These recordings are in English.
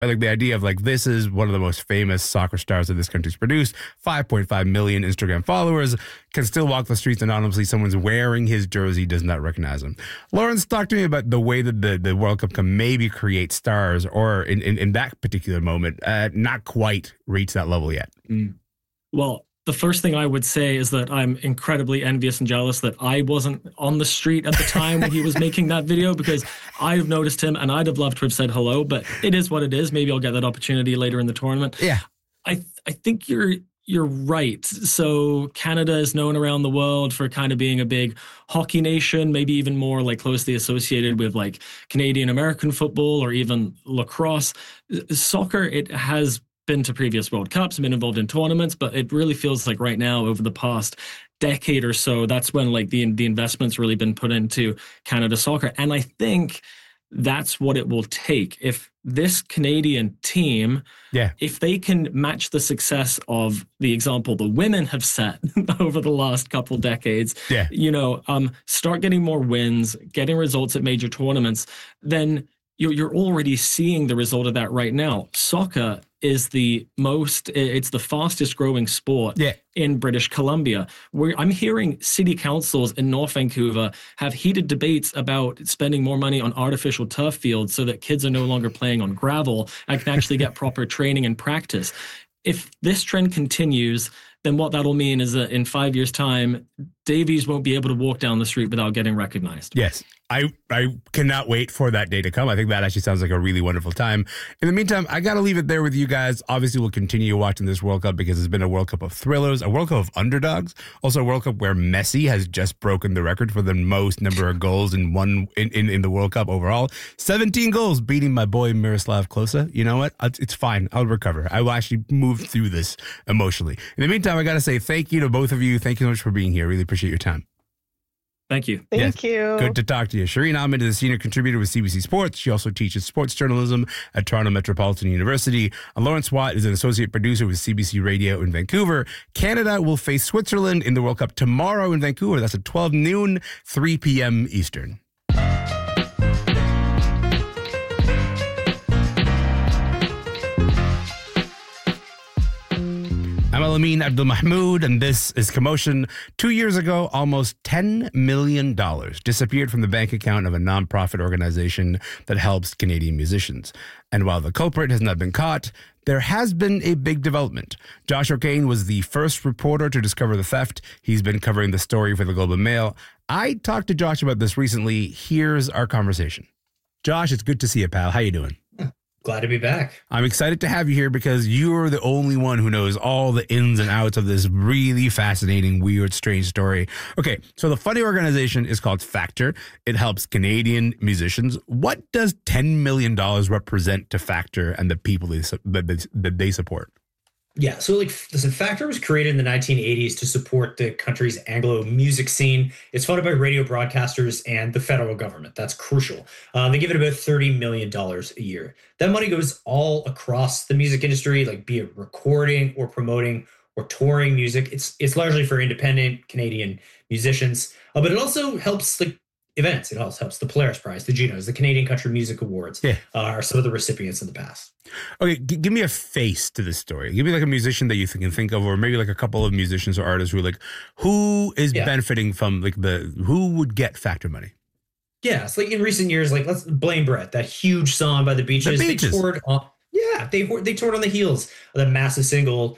I like the idea of like, this is one of the most famous soccer stars that this country's produced, 5.5 million Instagram followers, can still walk the streets anonymously. Someone's wearing his jersey, does not recognize him. Lawrence, talk to me about the way that the World Cup can maybe create stars, or in that particular moment, not quite reach that level yet. Well, the first thing I would say is that I'm incredibly envious and jealous that I wasn't on the street at the time when he was making that video, because I've noticed him and I'd have loved to have said hello, but it is what it is. Maybe I'll get that opportunity later in the tournament. Yeah. I think you're right. So Canada is known around the world for kind of being a big hockey nation, maybe even more like closely associated with like Canadian American football or even lacrosse. Soccer, it has been to previous World Cups and been involved in tournaments, but it really feels like right now, over the past decade or so, that's when like the investment's really been put into Canada soccer. And I think that's what it will take. If this Canadian team, if they can match the success of the example the women have set over the last couple decades, start getting more wins, getting results at major tournaments, then you're already seeing the result of that right now. Soccer is it's the fastest growing sport in British Columbia. Where I'm hearing city councils in North Vancouver have heated debates about spending more money on artificial turf fields so that kids are no longer playing on gravel and can actually get proper training and practice. If this trend continues, then what that'll mean is that in 5 years' time, Davies won't be able to walk down the street without getting recognized. Yes. I cannot wait for that day to come. I think that actually sounds like a really wonderful time. In the meantime, I got to leave it there with you guys. Obviously, we'll continue watching this World Cup because it's been a World Cup of thrillers, a World Cup of underdogs, also a World Cup where Messi has just broken the record for the most number of goals in the World Cup overall. 17 goals, beating my boy Miroslav Klose. You know what? It's fine. I'll recover. I will actually move through this emotionally. In the meantime, I got to say thank you to both of you. Thank you so much for being here. Really appreciate your time. Thank you. Thank you. Good to talk to you. Shireen Ahmed is a senior contributor with CBC Sports. She also teaches sports journalism at Toronto Metropolitan University. And Lawrence Watt is an associate producer with CBC Radio in Vancouver. Canada will face Switzerland in the World Cup tomorrow in Vancouver. That's at 12 noon, 3 p.m. Eastern. I'm Alameen Abdul Mahmoud, and this is Commotion. 2 years ago, almost $10 million disappeared from the bank account of a nonprofit organization that helps Canadian musicians. And while the culprit has not been caught, there has been a big development. Josh O'Kane was the first reporter to discover the theft. He's been covering the story for the Globe and Mail. I talked to Josh about this recently. Here's our conversation. Josh, it's good to see you, pal. How you doing? Glad to be back. I'm excited to have you here because you're the only one who knows all the ins and outs of this really fascinating, weird, strange story. Okay, so the funny organization is called Factor. It helps Canadian musicians. What does $10 million represent to Factor and the people that they support? Yeah, so listen, Factor was created in the 1980s to support the country's Anglo music scene. It's funded by radio broadcasters and the federal government. That's crucial. They give it about $30 million a year. That money goes all across the music industry, like be it recording or promoting or touring music. It's largely for independent Canadian musicians, but it also helps events. It also helps the Polaris Prize, the Junos, the Canadian Country Music Awards are some of the recipients in the past. Okay, give me a face to this story. Give me like a musician that you can think of, or maybe like a couple of musicians or artists who is benefiting from who would get Factor money? Yeah, it's like in recent years, let's Blaine Brett, that huge song by the Beaches. The Beaches. They toured on the heels of that massive single,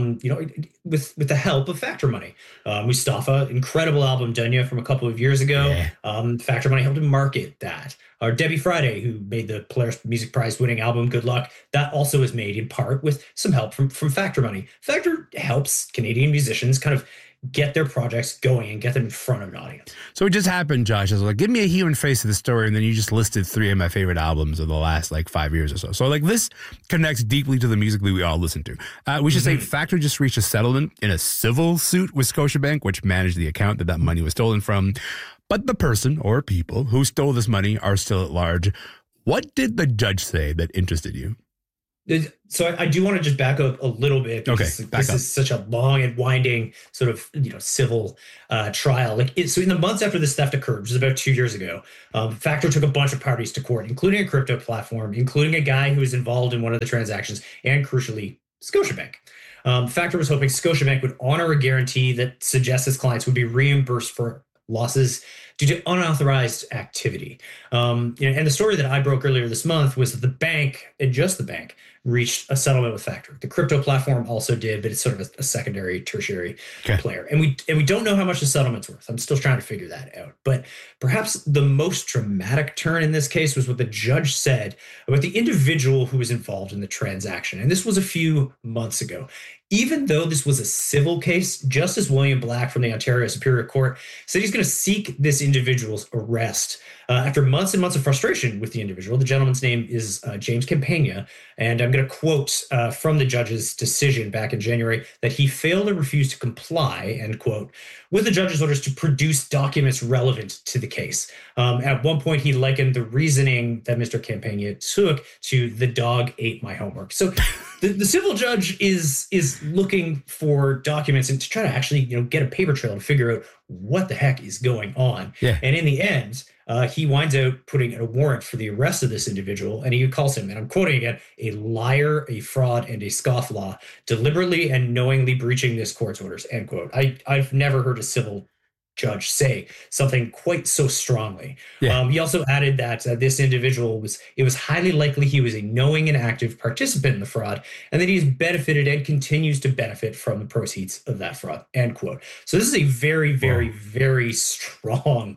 with the help of Factor money. Mustafa, incredible album, Dunya, from a couple of years ago. Yeah. Factor money helped him market that. Or Debbie Friday, who made the Polaris Music Prize winning album, Good Luck, that also was made in part with some help from Factor money. Factor helps Canadian musicians kind of get their projects going and get them in front of an audience. So it just happened, Josh. I was like, give me a human face to the story, and then you just listed 3 of my favorite albums of the last 5 years or so. So this connects deeply to the music that we all listen to. We should say Factor just reached a settlement in a civil suit with Scotiabank, which managed the account that money was stolen from. But the person or people who stole this money are still at large. What did the judge say that interested you? So I do want to just back up a little bit because this is such a long and winding sort of civil trial. So in the months after this theft occurred, which is about 2 years ago, Factor took a bunch of parties to court, including a crypto platform, including a guy who was involved in one of the transactions, and crucially, Scotiabank. Factor was hoping Scotiabank would honor a guarantee that suggests its clients would be reimbursed for losses due to unauthorized activity. And the story that I broke earlier this month was that the bank, and just the bank, reached a settlement with Factor. The crypto platform also did, but it's sort of a secondary, tertiary player. And we don't know how much the settlement's worth. I'm still trying to figure that out. But perhaps the most dramatic turn in this case was what the judge said about the individual who was involved in the transaction. And this was a few months ago. Even though this was a civil case, Justice William Black from the Ontario Superior Court said he's going to seek this individual's arrest. After months and months of frustration with the individual, the gentleman's name is James Campagna, and I'm going to quote from the judge's decision back in January that he failed or refused to comply, end quote, with the judge's orders to produce documents relevant to the case. At one point, he likened the reasoning that Mr. Campagna took to "the dog ate my homework." So the civil judge is looking for documents and to try to actually get a paper trail to figure out what the heck is going on. Yeah. And in the end, he winds out putting a warrant for the arrest of this individual, and he calls him, and I'm quoting again, a liar, a fraud, and a scofflaw, deliberately and knowingly breaching this court's orders, end quote. I've never heard a civil judge say something quite so strongly. Yeah. He also added that this individual it was highly likely he was a knowing and active participant in the fraud, and that he has benefited and continues to benefit from the proceeds of that fraud, end quote. So this is a very, very, very strong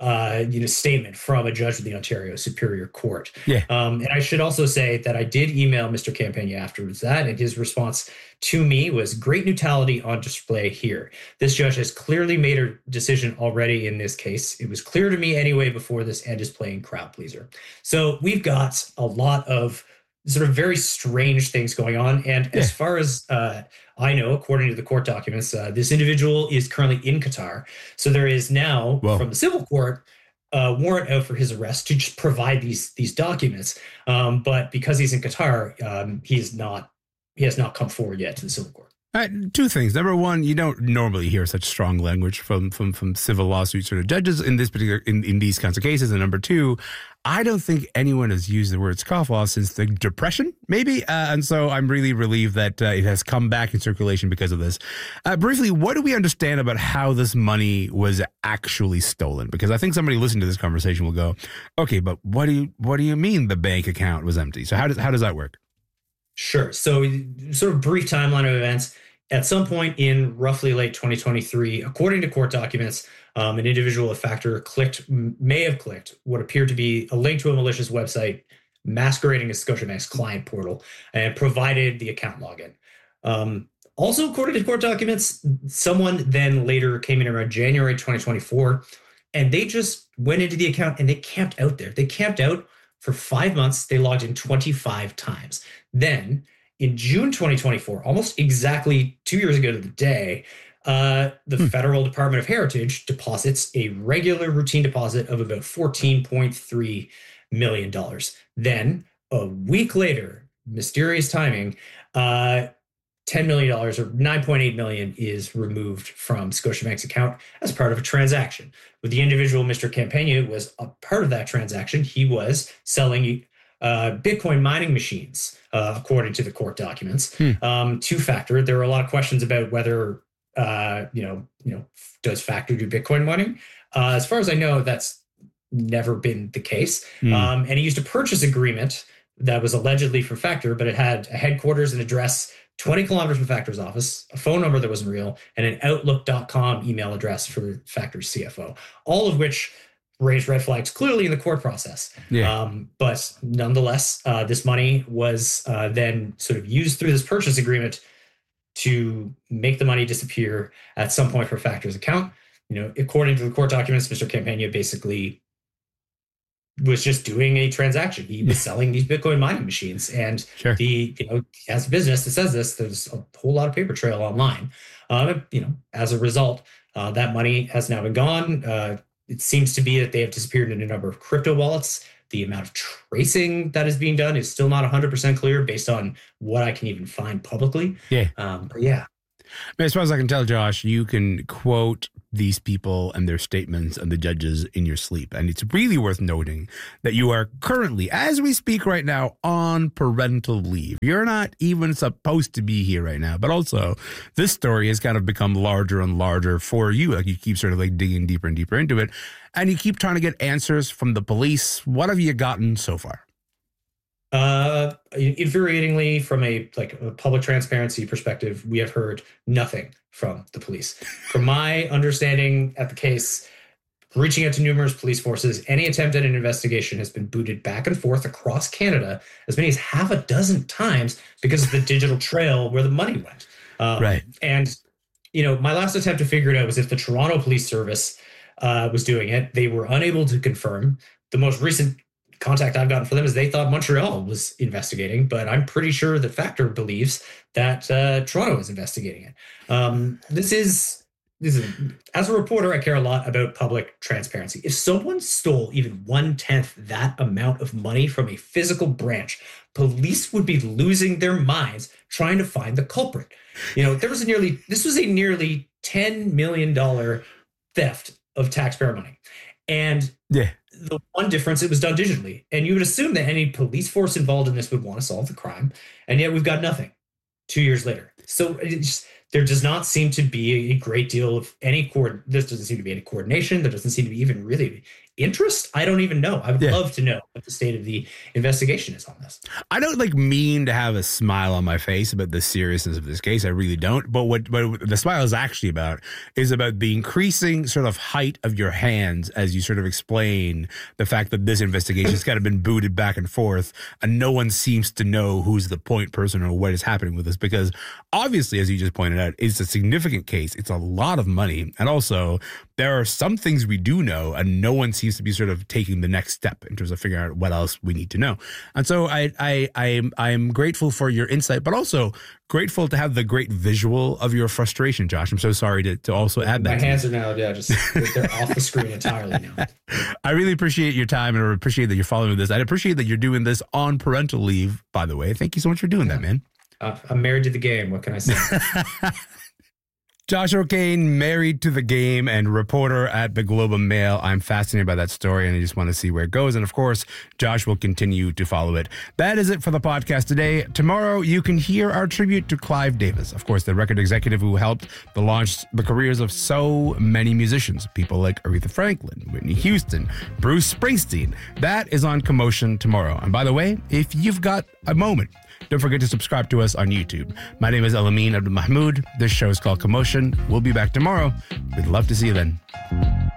statement from a judge of the Ontario Superior Court. Yeah. And I should also say that I did email Mr. Campagna afterwards that, and his response to me was great neutrality on display here. This judge has clearly made a decision already in this case. It was clear to me anyway before this and is playing crowd pleaser. So we've got a lot of sort of very strange things going on. And as far as I know, according to the court documents, this individual is currently in Qatar. So there is now, from the civil court, a warrant out for his arrest to just provide these documents. But because he's in Qatar, he has not come forward yet to the civil court. Two things. Number one, you don't normally hear such strong language from civil lawsuit sort of judges in this particular in these kinds of cases. And number two, I don't think anyone has used the word scofflaw since the Depression, maybe. And so I'm really relieved that it has come back in circulation because of this. Briefly, what do we understand about how this money was actually stolen? Because I think somebody listening to this conversation will go, okay, but what do you mean the bank account was empty? So how does that work? Sure. So sort of brief timeline of events. At some point in roughly late 2023, according to court documents, an individual at Factor may have clicked what appeared to be a link to a malicious website masquerading as Scotiabank's client portal and provided the account login. Also, according to court documents, someone then later came in around January 2024, and they just went into the account and they camped out there. They camped out for 5 months. They logged in 25 times. Then in June 2024, almost exactly 2 years ago to the day, the Federal Department of Heritage deposits a regular routine deposit of about $14.3 million. Then a week later, mysterious timing, $10 million or $9.8 million is removed from Scotiabank's account as part of a transaction. With the individual, Mr. Campagna, was a part of that transaction. He was selling Bitcoin mining machines, according to the court documents, to Factor. There were a lot of questions about whether, does Factor do Bitcoin mining? As far as I know, that's never been the case. And he used a purchase agreement that was allegedly from Factor, but it had a headquarters and address 20 kilometers from Factor's office, a phone number that wasn't real, and an Outlook.com email address for Factor's CFO, all of which raised red flags clearly in the court process. Yeah. But nonetheless, this money was then sort of used through this purchase agreement to make the money disappear at some point from Factor's account. According to the court documents, Mr. Campagna basically was just doing a transaction. He was selling these Bitcoin mining machines, and he has a business that says this. There's a whole lot of paper trail online. As a result, that money has now been gone. It seems to be that they have disappeared in a number of crypto wallets. The amount of tracing that is being done is still not 100% clear based on what I can even find publicly. Yeah. But yeah. As far as I can tell, Josh, you can quote these people and their statements and the judges in your sleep. And it's really worth noting that you are currently, as we speak right now, on parental leave. You're not even supposed to be here right now. But also, this story has kind of become larger and larger for you. Like you keep sort of like digging deeper and deeper into it. And you keep trying to get answers from the police. What have you gotten so far? Infuriatingly, from a public transparency perspective, we have heard nothing from the police. From my understanding at the case, reaching out to numerous police forces, any attempt at an investigation has been booted back and forth across Canada as many as half a dozen times because of the digital trail where the money went. Right. And, my last attempt to figure it out was if the Toronto Police Service was doing it. They were unable to confirm. The most recent contact I've gotten for them is they thought Montreal was investigating, but I'm pretty sure that Factor believes that Toronto is investigating it. This is, as a reporter, I care a lot about public transparency. If someone stole even 1/10 that amount of money from a physical branch, police would be losing their minds trying to find the culprit. This was a nearly $10 million theft of taxpayer money. And yeah. The one difference, it was done digitally. And you would assume that any police force involved in this would want to solve the crime. And yet we've got nothing 2 years later. So there does not seem to be a great deal of there doesn't seem to be any coordination. There doesn't seem to be even really interest. I don't even know. I would love to know what the state of the investigation is on this. I don't mean to have a smile on my face about the seriousness of this case. I really don't. But what the smile is actually about is about the increasing sort of height of your hands as you sort of explain the fact that this investigation has kind of been booted back and forth and no one seems to know who's the point person or what is happening with this. Because obviously, as you just pointed out, it's a significant case. It's a lot of money. And also, there are some things we do know and no one seems to be sort of taking the next step in terms of figuring out what else we need to know. And so I am grateful for your insight, but also grateful to have the great visual of your frustration, Josh. I'm so sorry to also add that. My hands are now, they're off the screen entirely now. I really appreciate your time and I appreciate that you're following this. I appreciate that you're doing this on parental leave, by the way. Thank you so much for doing that, man. I'm married to the game. What can I say? Josh O'Kane, married to the game and reporter at the Globe and Mail. I'm fascinated by that story and I just want to see where it goes. And of course, Josh will continue to follow it. That is it for the podcast today. Tomorrow, you can hear our tribute to Clive Davis, of course, the record executive who helped to launch the careers of so many musicians, people like Aretha Franklin, Whitney Houston, Bruce Springsteen. That is on Commotion tomorrow. And by the way, if you've got a moment, don't forget to subscribe to us on YouTube. My name is Elamin Abdul Mahmoud. This show is called Commotion. We'll be back tomorrow. We'd love to see you then.